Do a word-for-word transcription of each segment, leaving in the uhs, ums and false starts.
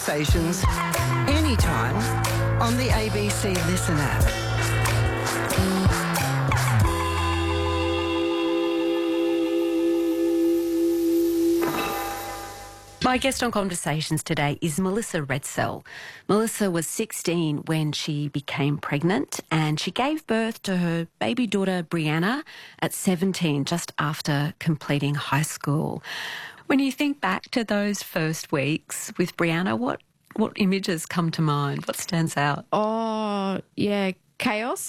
Conversations anytime on the A B C Listen app. My guest on Conversations today is Melissa Redsell. Melissa was sixteen when she became pregnant, and she gave birth to her baby daughter Brianna at seventeen, just after completing high school. When you think back to those first weeks with Brianna, what, what images come to mind? What stands out? Oh, yeah, chaos,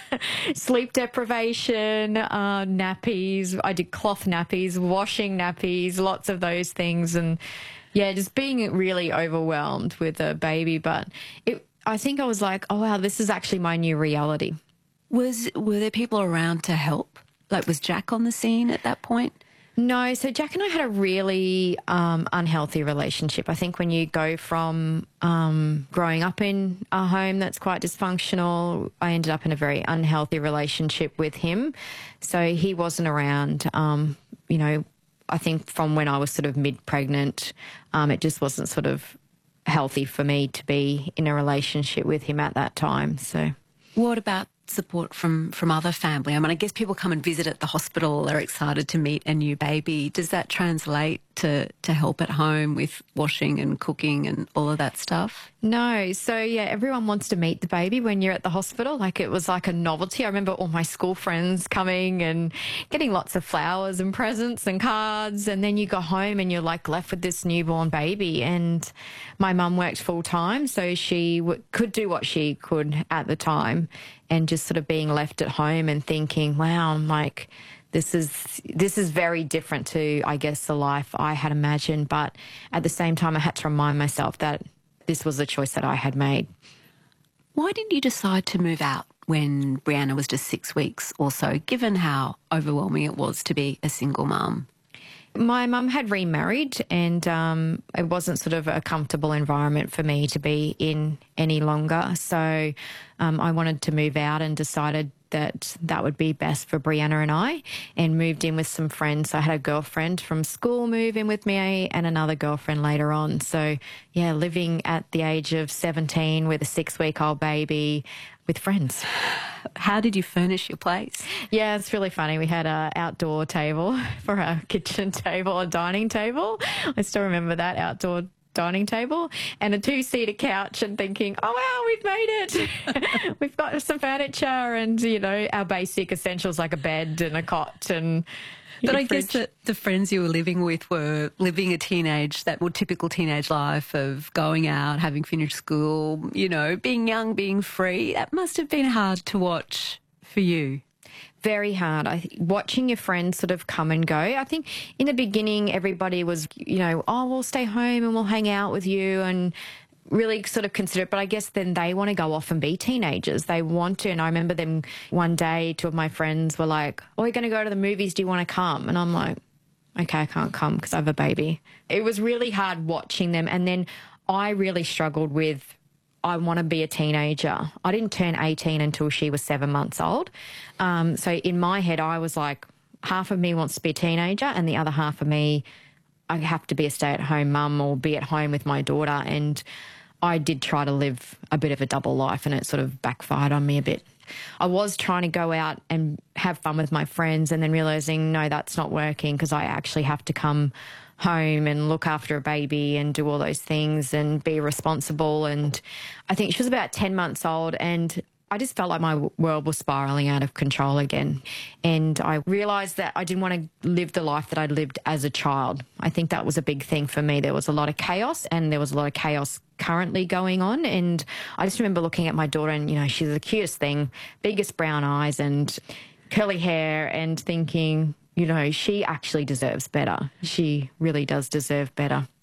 sleep deprivation, uh, nappies. I did cloth nappies, washing nappies, lots of those things. And, yeah, just being really overwhelmed with a baby. But it, I think I was like, oh, wow, this is actually my new reality. Was Were there people around to help? Like, was Jack on the scene at that point? No, so Jack and I had a really um, unhealthy relationship. I think when you go from um, growing up in a home that's quite dysfunctional, I ended up in a very unhealthy relationship with him. So he wasn't around, um, you know, I think from when I was sort of mid-pregnant, um, it just wasn't sort of healthy for me to be in a relationship with him at that time. So, what about support from, from other family? I mean, I guess people come and visit at the hospital, they're excited to meet a new baby. Does that translate to, to help at home with washing and cooking and all of that stuff? No. So, yeah, everyone wants to meet the baby when you're at the hospital. Like, it was like a novelty. I remember all my school friends coming and getting lots of flowers and presents and cards, and then you go home and you're, like, left with this newborn baby. And my mum worked full-time, so she w- could do what she could at the time, and just sort of being left at home and thinking, wow, I'm like, this is this is very different to, I guess, the life I had imagined. But at the same time, I had to remind myself that this was a choice that I had made. Why did you decide to move out when Brianna was just six weeks or so, given how overwhelming it was to be a single mum? My mum had remarried, and um, it wasn't sort of a comfortable environment for me to be in any longer. So um, I wanted to move out and decided that that would be best for Brianna and I, and moved in with some friends. So I had a girlfriend from school move in with me and another girlfriend later on. So, yeah, living at the age of seventeen with a six-week-old baby with friends. How did you furnish your place? Yeah, it's really funny. We had an outdoor table for our kitchen table, a dining table. I still remember that outdoor dining table, and a two-seater couch, and thinking, oh, wow, we've made it. We've got some furniture and, you know, our basic essentials like a bed and a cot and... But I guess that the friends you were living with were living a teenage, that more typical teenage life of going out, having finished school, you know, being young, being free. That must have been hard to watch for you. Very hard. I think watching your friends sort of come and go. I think in the beginning, everybody was, you know, oh, we'll stay home and we'll hang out with you and really sort of consider it. But I guess then they want to go off and be teenagers. They want to. And I remember them one day, two of my friends were like, oh, we're going to go to the movies. Do you want to come? And I'm like, okay, I can't come because I have a baby. It was really hard watching them. And then I really struggled with, I want to be a teenager. I didn't turn eighteen until she was seven months old. Um, so in my head, I was like, half of me wants to be a teenager and the other half of me, I have to be a stay-at-home mum or be at home with my daughter. And I did try to live a bit of a double life, and it sort of backfired on me a bit. I was trying to go out and have fun with my friends, and then realising, no, that's not working because I actually have to come home and look after a baby and do all those things and be responsible. And I think she was about ten months old, and I just felt like my world was spiralling out of control again. And I realised that I didn't want to live the life that I'd lived as a child. I think that was a big thing for me. There was a lot of chaos, and there was a lot of chaos currently going on. And I just remember looking at my daughter, and, you know, she's the cutest thing, biggest brown eyes and curly hair, and thinking, you know, she actually deserves better. She really does deserve better.